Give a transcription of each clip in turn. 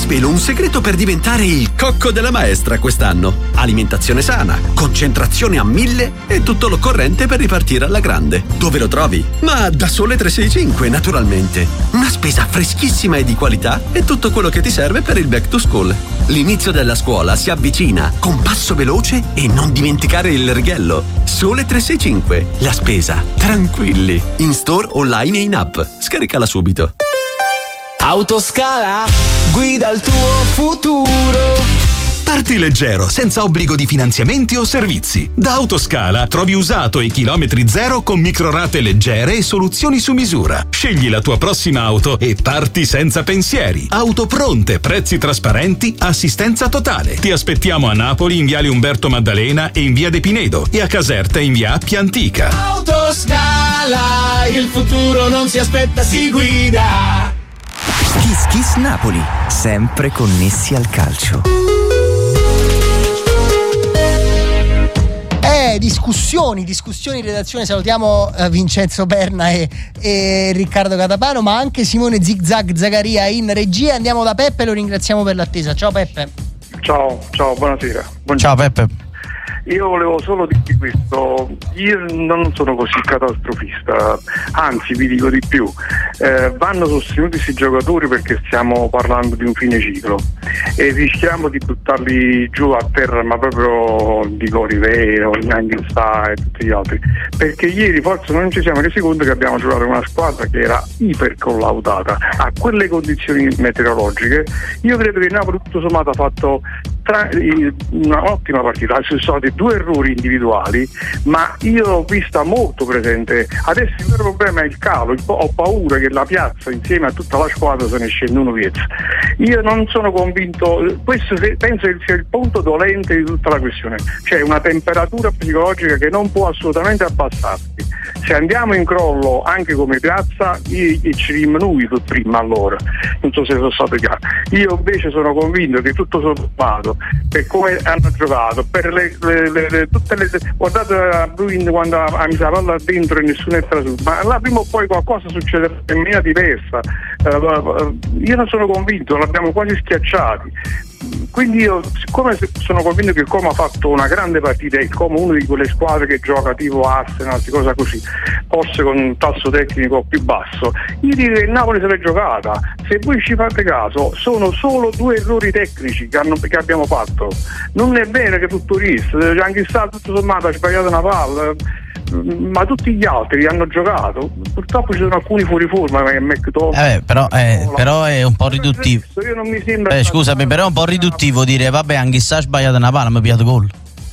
svelo un segreto per diventare il cocco della maestra quest'anno. Alimentazione sana, concentrazione a 1000 e tutto l'occorrente per ripartire alla grande. Dove lo trovi? Ma da Sole 365, naturalmente. Una spesa freschissima e di qualità e tutto quello che ti serve per il back to school. L'inizio della scuola si avvicina con passo veloce e non dimenticare il righello. Sole 365, la spesa tranquilli. In store, online e in app. Scaricala subito. Autoscala, guida il tuo futuro. Parti leggero, senza obbligo di finanziamenti o servizi. Da Autoscala trovi usato e chilometri zero con microrate leggere e soluzioni su misura. Scegli la tua prossima auto e parti senza pensieri. Auto pronte, prezzi trasparenti, assistenza totale. Ti aspettiamo a Napoli in viale Umberto Maddalena e in via De Pinedo e a Caserta in via Appia Antica. Autoscala, il futuro non si aspetta, si guida. Kiss Kiss Napoli, sempre connessi al calcio. Discussioni in redazione. Salutiamo Vincenzo Berna e Riccardo Catapano, ma anche Simone Zigzag Zagaria in regia. Andiamo da Peppe, lo ringraziamo per l'attesa. Ciao Peppe. Ciao, buonasera. Ciao Peppe. Io volevo solo dirti questo, io non sono così catastrofista, anzi vi dico di più, vanno sostenuti questi giocatori perché stiamo parlando di un fine ciclo e rischiamo di buttarli giù a terra, ma proprio dico Rivero, Anghissà e tutti gli altri, perché ieri forse non ci siamo resi conto che abbiamo giocato con una squadra che era iper collaudata a quelle condizioni meteorologiche. Io credo che Napoli tutto sommato ha fatto una ottima partita, ci sono stati 2 errori individuali, ma io l'ho vista molto presente. Adesso il vero problema è il calo, ho paura che la piazza insieme a tutta la squadra se ne scenda uno Viez. Io non sono convinto, questo penso che sia il punto dolente di tutta la questione, c'è una temperatura psicologica che non può assolutamente abbassarsi. Se andiamo in crollo anche come piazza ci diminuisco prima, allora non so se sono stato chiaro. Io invece sono convinto che tutto sommato, per come hanno giocato, per tutte le guardate a Bruin quando ha messo la palla dentro e nessuno è trasuto, ma là prima o poi qualcosa succederà in maniera diversa. Io non sono convinto, l'abbiamo quasi schiacciati. Quindi io, siccome sono convinto che il Como ha fatto una grande partita, il Como una di quelle squadre che gioca tipo Arsenal, cosa così, forse con un tasso tecnico più basso, io dico che il Napoli se l'è giocata. Se voi ci fate caso, sono solo 2 errori tecnici che abbiamo fatto. Non è vero che tutto rischio, anche se tutto sommato ha sbagliato una palla, ma tutti gli altri hanno giocato. Purtroppo ci sono alcuni fuori forma, McDonald, però è un po' riduttivo. Io non mi sembra scusami, però è un po' riduttivo dire vabbè, anche se ha sbagliato una palla, mi ha pigliato gol.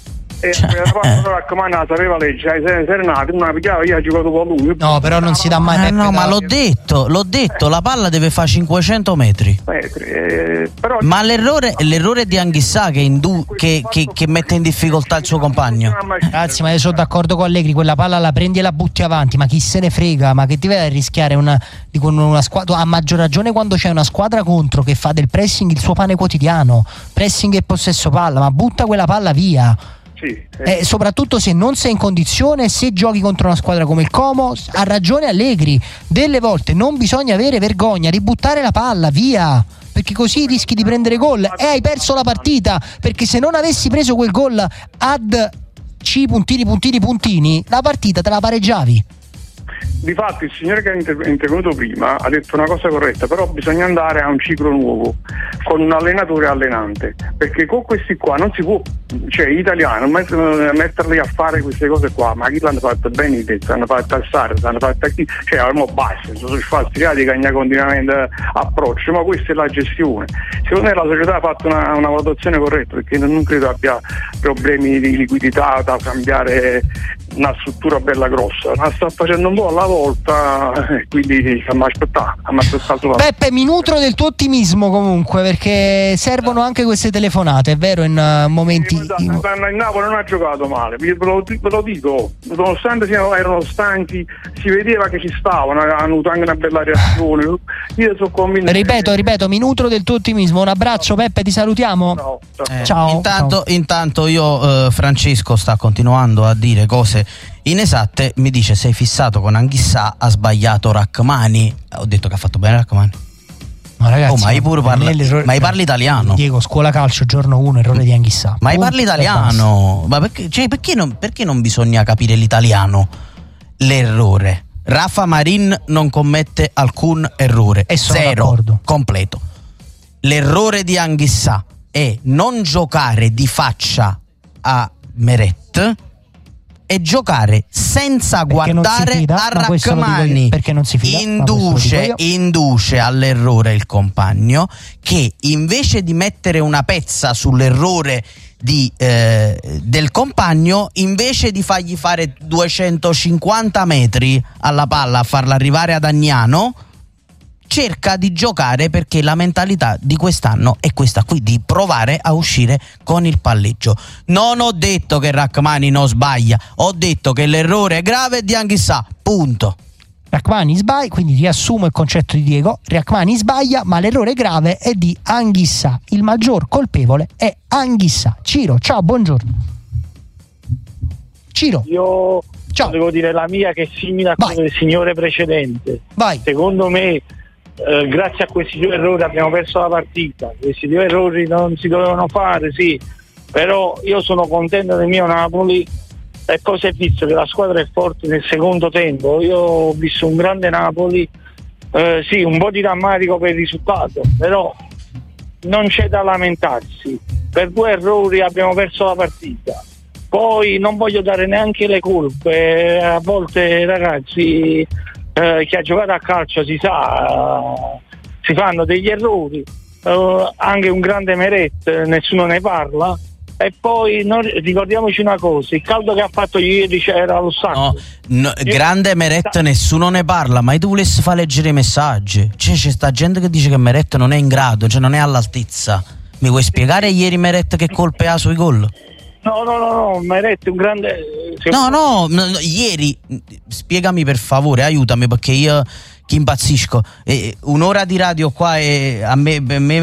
La raccomanda sapeva leggere, Serenati una pigliava, io ho giocato con lui. No, però non si dà mai no, ma l'ho detto, la palla deve fare 500 metri. Però ma l'errore di Anghissà che mette in difficoltà il suo compagno. Ragazzi, ma io sono d'accordo con Allegri, quella palla la prendi e la butti avanti, ma chi se ne frega, ma che ti vai a rischiare con una squadra, a maggior ragione quando c'è una squadra contro che fa del pressing il suo pane quotidiano, pressing e possesso palla, ma butta quella palla via. Soprattutto se non sei in condizione, se giochi contro una squadra come il Como. Ha ragione Allegri, delle volte non bisogna avere vergogna, ributtare la palla via, perché così rischi di prendere gol e hai perso la partita, perché se non avessi preso quel gol ad C puntini la partita te la pareggiavi. Difatti il signore che è intervenuto prima ha detto una cosa corretta, però bisogna andare a un ciclo nuovo con un allenatore allenante, perché con questi qua non si può, cioè gli italiani metterli a fare queste cose qua, ma chi l'hanno fatto bene, hanno fatto al Sarri, hanno fatto a chi, cioè ormai basta, sono sfasciati che hanno continuamente approccio, ma questa è la gestione. Secondo me la società ha fatto una valutazione corretta, perché non credo abbia problemi di liquidità da cambiare una struttura bella grossa, la sta facendo un po' alla volta, quindi stiamo aspettando. Peppe, mi nutro del tuo ottimismo comunque, perché servono anche queste telefonate, è vero, in momenti. Il Napoli non ha giocato male, ve lo dico, nonostante erano stanchi, si vedeva che ci stavano, hanno avuto anche una bella reazione. Io sono convinto. Ripeto, mi nutro del tuo ottimismo. Un abbraccio, Peppe, ti salutiamo. Ciao. Intanto io Francesco sta continuando a dire cose inesatte, mi dice sei fissato con Anghissà, ha sbagliato Rachmani. Ho detto che ha fatto bene Rachmani. Ma ragazzi, Ragazzi, ma parli italiano? Diego, scuola calcio, giorno 1, errore di Anghissà. Ma parli italiano? Ma perché non bisogna capire l'italiano? L'errore. Rafa Marin non commette alcun errore. E sono zero, d'accordo. completo. L'errore di Anghissà è non giocare di faccia a Meret e giocare senza guardare a Rachmani. Perché non si fida? Induce all'errore il compagno, che invece di mettere una pezza sull'errore del compagno, invece di fargli fare 250 metri alla palla a farla arrivare ad Agnano, cerca di giocare, perché la mentalità di quest'anno è questa qui, di provare a uscire con il palleggio. Non ho detto che Rachmani non sbaglia, ho detto che l'errore è grave di Anghissà, punto. Rachmani sbaglia, quindi riassumo il concetto di Diego. Rachmani sbaglia, ma l'errore grave è di Anghissà. Il maggior colpevole è Anghissà. Ciro, ciao, buongiorno. Ciro. Io ciao. Devo dire la mia, che è simile a quella del signore precedente. Vai. Secondo me, grazie a questi due errori abbiamo perso la partita. Questi due errori non si dovevano fare, sì, però io sono contento del mio Napoli, e poi si è visto che la squadra è forte nel secondo tempo. Io ho visto un grande Napoli, sì, un po' di rammarico per il risultato, però non c'è da lamentarsi. Per due errori abbiamo perso la partita. Poi non voglio dare neanche le colpe, a volte ragazzi, chi ha giocato a calcio si sa, si fanno degli errori, anche un grande Meret nessuno ne parla. E poi ricordiamoci una cosa, il caldo che ha fatto ieri c'era lo sacco. Grande Meret nessuno ne parla, ma tu volessi far leggere i messaggi. C'è sta gente che dice che Meret non è in grado, cioè non è all'altezza. Mi vuoi spiegare ieri Meret che colpe ha sui gol? No, Meret è un grande... No, ieri, spiegami per favore, aiutami, perché io che impazzisco. Un'ora di radio qua a me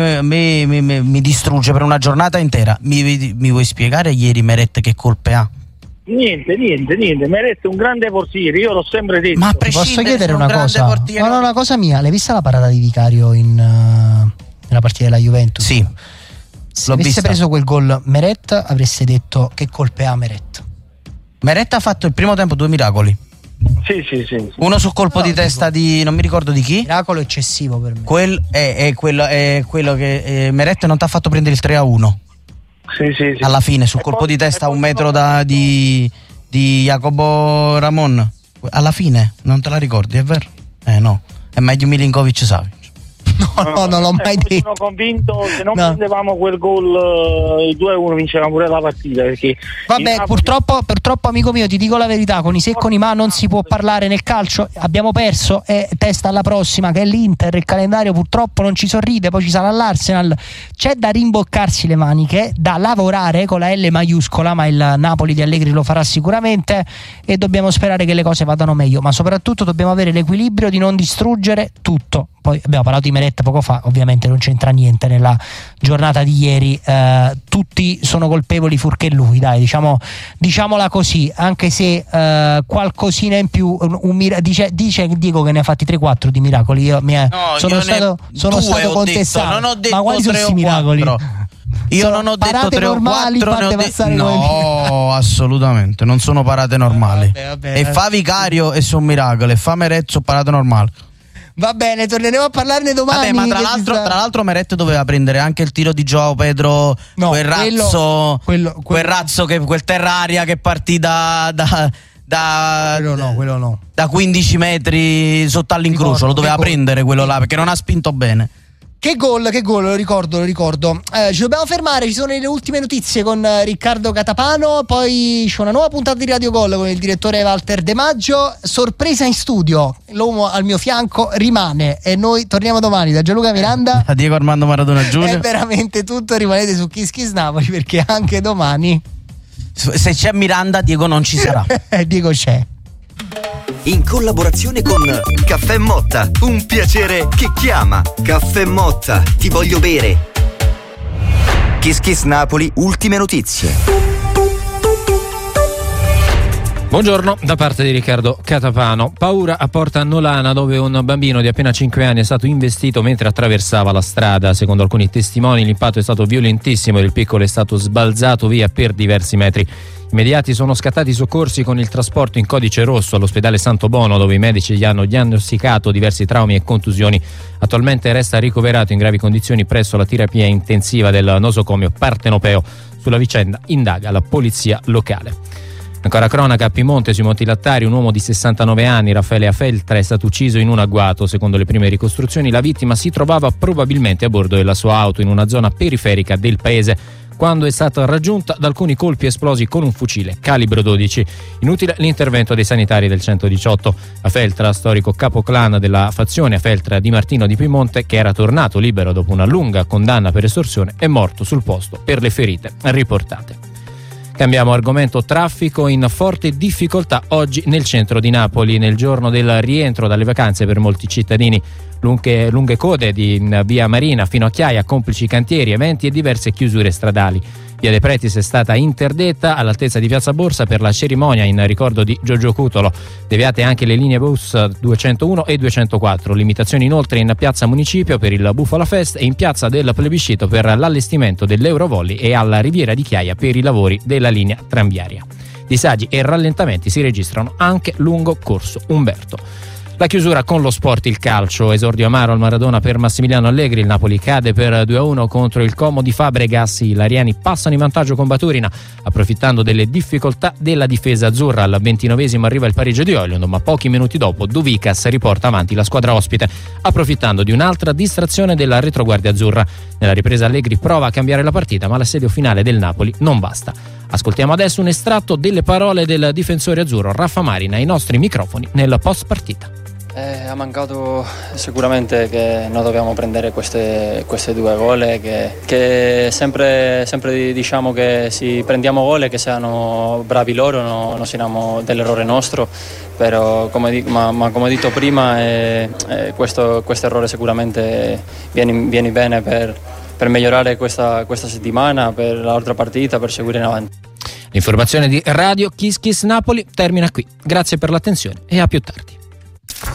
mi distrugge per una giornata intera. Mi vuoi spiegare ieri Meret che colpe ha? Niente, Meret è un grande portiere, io l'ho sempre detto. Ma posso chiedere una cosa? No, una cosa mia, l'hai vista la parata di Vicario nella partita della Juventus? Sì. Se avesse preso quel gol Meret, avreste detto che colpe ha Meret. Meret ha fatto il primo tempo 2 miracoli. Sì. Uno sul colpo di testa di non mi ricordo di chi. Miracolo eccessivo per me. È quello che Meret non ti ha fatto prendere il 3-1. Sì. Alla fine sul colpo di testa a un metro di Jacobo Ramon. Alla fine non te la ricordi, è vero? No, è meglio Milinkovic Savic. No, non l'ho mai detto. Sono convinto che se non prendevamo quel gol, il 2-1 vincevamo pure la partita. Perché vabbè, purtroppo amico mio, ti dico la verità, con i se e con i ma non si può parlare nel calcio. Abbiamo perso e testa alla prossima, che è l'Inter. Il calendario purtroppo non ci sorride, poi ci sarà l'Arsenal. C'è da rimboccarsi le maniche, da lavorare con la L maiuscola, ma il Napoli di Allegri lo farà sicuramente, e dobbiamo sperare che le cose vadano meglio, ma soprattutto dobbiamo avere l'equilibrio di non distruggere tutto. Poi abbiamo parlato di Meret poco fa, ovviamente non c'entra niente nella giornata di ieri, tutti sono colpevoli furché lui, dai, diciamola così, anche se qualcosina in più, dice Diego che ne ha fatti 3-4 di miracoli. Io sono stato contestato. Non ho detto ma quali sono questi miracoli? Io non ho detto 3 o 4, no, assolutamente non sono parate normali. Vabbè. E fa Vicario e sono miracoli, e fa Meret sono parate normali. Va bene, torneremo a parlarne domani. Vabbè, ma tra l'altro Meret doveva prendere anche il tiro di Joao Pedro, quel razzo che quel terraria che partì da quello no. Da 15 metri sotto all'incrocio, lo doveva prendere quello là, perché non ha spinto bene. Che gol, lo ricordo. Ci dobbiamo fermare, ci sono le ultime notizie con Riccardo Catapano, poi c'è una nuova puntata di Radio Gol con il direttore Walter De Maggio, sorpresa in studio, l'uomo al mio fianco rimane, e noi torniamo domani da Gianluca Miranda, da Diego Armando Maradona Junior. È veramente tutto, rimanete su Kiss Kiss Napoli, perché anche domani, se c'è Miranda, Diego non ci sarà. Diego c'è. In collaborazione con Caffè Motta, un piacere che chiama. Caffè Motta, ti voglio bere. Kiss Kiss Napoli, ultime notizie. Buongiorno da parte di Riccardo Catapano. Paura a Porta Nolana, dove un bambino di appena 5 anni è stato investito mentre attraversava la strada. Secondo alcuni testimoni l'impatto è stato violentissimo e il piccolo è stato sbalzato via per diversi metri. Immediati sono scattati i soccorsi con il trasporto in codice rosso all'ospedale Santo Bono, dove i medici gli hanno diagnosticato diversi traumi e contusioni. Attualmente resta ricoverato in gravi condizioni presso la terapia intensiva del nosocomio partenopeo. Sulla vicenda indaga la polizia locale. Ancora cronaca a Piemonte, sui Monti Lattari, un uomo di 69 anni, Raffaele Afeltra, è stato ucciso in un agguato. Secondo le prime ricostruzioni la vittima si trovava probabilmente a bordo della sua auto in una zona periferica del paese quando è stata raggiunta da alcuni colpi esplosi con un fucile calibro 12. Inutile l'intervento dei sanitari del 118. Afeltra, storico capoclan della fazione Afeltra di Martino di Piemonte, che era tornato libero dopo una lunga condanna per estorsione, è morto sul posto per le ferite riportate. Cambiamo argomento: traffico in forte difficoltà oggi nel centro di Napoli, nel giorno del rientro dalle vacanze per molti cittadini. Lunghe code di via Marina fino a Chiaia, complici cantieri, eventi e diverse chiusure stradali. Via De Pretis è stata interdetta all'altezza di Piazza Borsa per la cerimonia in ricordo di Giorgio Cutolo. Deviate anche le linee bus 201 e 204. Limitazioni inoltre in Piazza Municipio per il Bufala Fest e in Piazza del Plebiscito per l'allestimento dell'Eurovolley e alla Riviera di Chiaia per i lavori della linea tranviaria. Disagi e rallentamenti si registrano anche lungo Corso Umberto. La chiusura con lo sport, il calcio, esordio amaro al Maradona per Massimiliano Allegri. Il Napoli cade per 2-1 contro il Como di Fabregas. I lariani passano in vantaggio con Baturina, approfittando delle difficoltà della difesa azzurra. Al 29esimo arriva il pareggio di Oiliund, ma pochi minuti dopo Duvicas riporta avanti la squadra ospite, approfittando di un'altra distrazione della retroguardia azzurra. Nella ripresa Allegri prova a cambiare la partita, ma l'assedio finale del Napoli non basta. Ascoltiamo adesso un estratto delle parole del difensore azzurro Raffa Marina ai nostri microfoni nel post partita. Ha mancato sicuramente che noi dobbiamo prendere queste due gol, che sempre diciamo che se prendiamo gol che siano bravi loro, non siamo dell'errore nostro, però come ho detto prima questo errore sicuramente viene bene per migliorare questa settimana, per l'altra partita, per seguire in avanti. L'informazione di Radio Kiss Kiss Napoli termina qui. Grazie per l'attenzione e a più tardi.